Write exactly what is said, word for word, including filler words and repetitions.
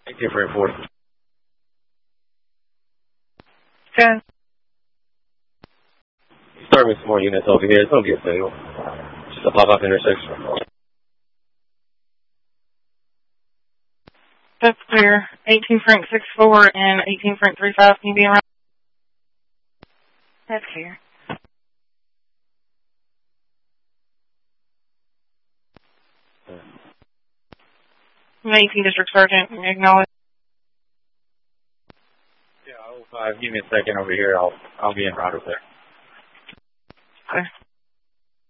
Thank you for reporting. ten. Start with some more units over here. It's going to get stable. Just a pop-up intersection. That's clear. eighteen Frank six four and eighteen Frank three five. Can you be around? That's clear. eighteen District Sergeant, acknowledge. Yeah, oh five. Give me a second over here. I'll I'll be in route there. Okay.